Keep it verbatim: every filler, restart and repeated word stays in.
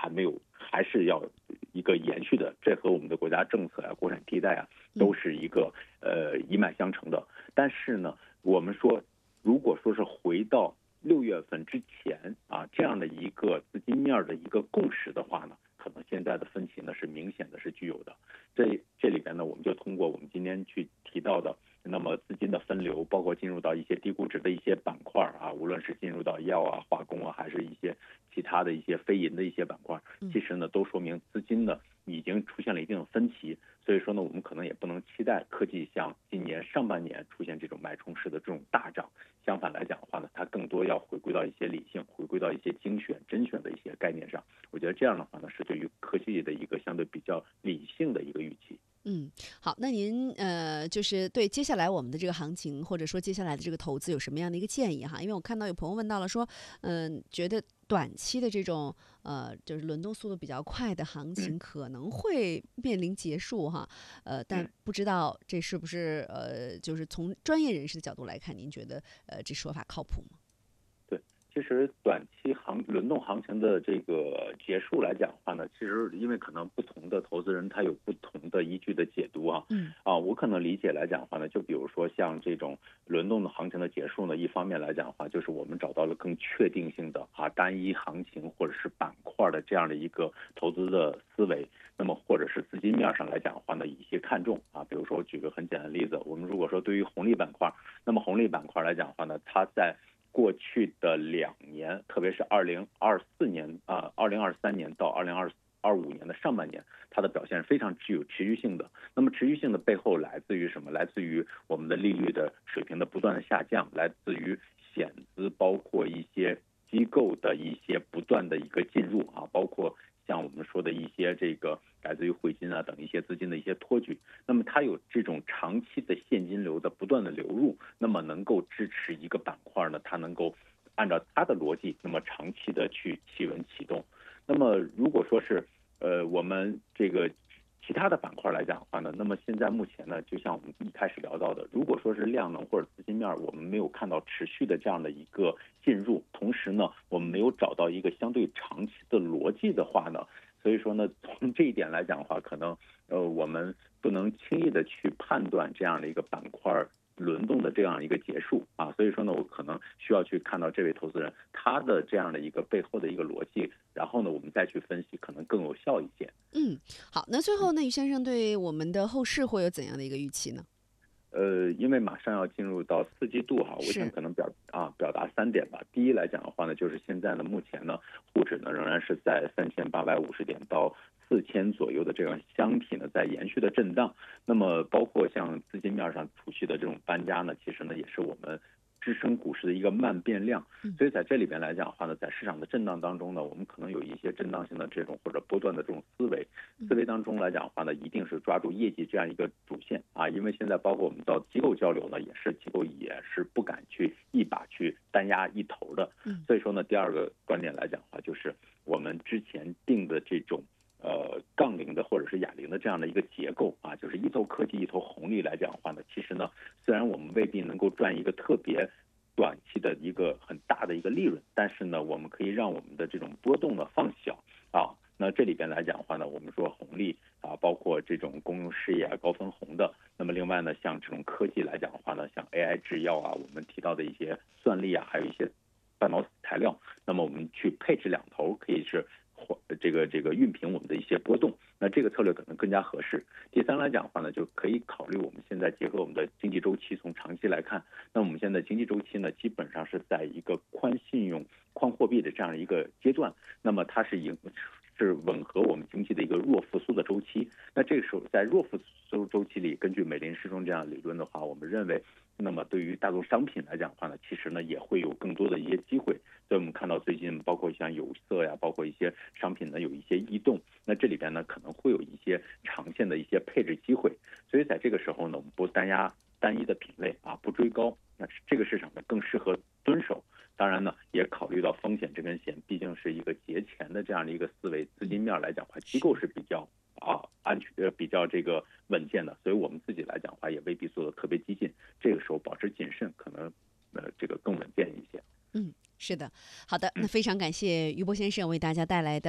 还没有，还是要一个延续的，这和我们的国家政策啊、国产替代啊，都是一个呃一脉相承的。但是呢，我们说，如果说是回到六月份之前啊这样的一个资金面的一个共识的话呢，可能现在的分歧呢是明显的是具有的。这这里边呢，我们就通过我们今天去提到的，那么资金的分流，包括进入到一些低估值的一些板块啊，无论是进入到药啊、化工啊，还是一些其他的一些非银的一些板块，其实呢都说明资金呢已经出现了一定的分歧。所以说呢，我们可能也不能期待科技像今年上半年出现这种脉冲式的这种大涨。相反来讲的话呢，它更多要回归到一些理性，回归到一些精选、甄选的一些概念上。我觉得这样的话呢，是对于科技的一个相对比较理性的一个预期。 嗯，好，那您呃，就是对接下来我们的这个行情，或者说接下来的这个投资有什么样的一个建议哈？因为我看到有朋友问到了说，嗯、呃，觉得短期的这种呃，就是轮动速度比较快的行情可能会面临结束哈，呃，但不知道这是不是呃，就是从专业人士的角度来看，您觉得呃这说法靠谱吗？ 其实短期行轮动行情的这个结束来讲的话呢，其实因为可能不同的投资人他有不同的依据的解读啊， 嗯啊，我可能理解来讲的话呢，就比如说像这种轮动的行情的结束呢，一方面来讲的话，就是我们找到了更确定性的啊单一行情或者是板块的这样的一个投资的思维，那么或者是资金面上来讲的话呢，一些看重啊，比如说我举个很简单的例子，我们如果说对于红利板块，那么红利板块来讲的话呢，它在过去的两年，特别是二零二四年啊，二零二三年到二零二二五年的上半年，它的表现是非常具有持续性的。那么持续性的背后来自于什么？来自于我们的利率的水平的不断的下降，来自于险资，包括一些机构的一些不断的一个进入啊，包括像我们说的一些这个来自于汇金啊等一些资金的一些托举，那么它有这种长期的现金流的不断的流入，那么能够支持一个板块呢，它能够按照它的逻辑，那么长期的去企稳启动。那么如果说是呃我们这个其他的板块来讲的话呢，那么现在目前呢，就像我们一开始聊到的，如果说是量能或者资金面我们没有看到持续的这样的一个进入，同时呢，我们没有找到一个相对长期的逻辑的话呢，所以说呢，从这一点来讲的话，可能呃我们不能轻易的去判断这样的一个板块轮动的这样一个结束啊，所以说呢，我可能需要去看到这位投资人他的这样的一个背后的一个逻辑，然后呢，我们再去分析，可能更有效一些。 嗯，好，那最后呢，于先生对我们的后市会有怎样的一个预期呢？ 呃，因为马上要进入到四季度哈，我想可能表啊表达三点吧。第一来讲的话呢，就是现在呢，目前呢，沪指呢仍然是在三千八百五十点到四千左右的这样箱体呢，在延续的震荡。那么包括像资金面上储蓄的这种搬家呢，其实呢也是我们支撑股市的一个慢变量。所以在这里边来讲的话呢，在市场的震荡当中呢，我们可能有一些震荡性的这种或者波段的这种思维，思维当中来讲的话呢，一定是抓住业绩这样一个主线啊，因为现在包括我们到机构交流呢，也是机构也是不敢去一把去单压一头的。所以说呢，第二个观点来讲的话，就是我们之前定的这种呃杠铃的或者是哑铃的这样的一个结构啊，就是一头科技一头红利来讲的话呢，其实呢，虽然我们未必能够赚一个特别短期的一个很大的一个利润，但是呢，我们可以让我们的这种波动呢放小啊。那这里边来讲的话呢，我们说红利啊，包括这种公用事业啊、高分红的。那么另外呢，像这种科技来讲的话呢，像 A I 制药啊，我们提到的一些算力啊，还有一些半导体材料，那么我们去配置两头，可以是这个这个熨平我们的一些波动，那这个策略可能更加合适。第三来讲的话呢，就可以考虑我们现在结合我们的经济周期，从长期来看，那我们现在经济周期呢，基本上是在一个宽信用、宽货币的这样一个阶段，那么它是迎是吻合我们经济的一个弱复苏的周期。那这个时候，在弱复苏周期里，根据美林时钟这样的理论的话，我们认为，那么对于大宗商品来讲的话呢，其实呢也会有更多的一些机会。所以我们看到最近包括像有色呀，包括一些商品呢有一些异动，那这里边呢可能会有一些长线的一些配置机会。所以在这个时候呢，我们不单压单一的品类啊，不追高，那这个市场呢更适合蹲守。当然呢，也考虑到风险这根弦毕竟是一个节前的这样的一个思维，资金面来讲的话，机构是比较啊安全呃比较这个稳健的，所以我们自己来讲的话，也未必做的特别激进。这个时候保持谨慎，可能呃这个更稳健一些。 嗯，是的，好的，那非常感谢于波先生为大家带来的。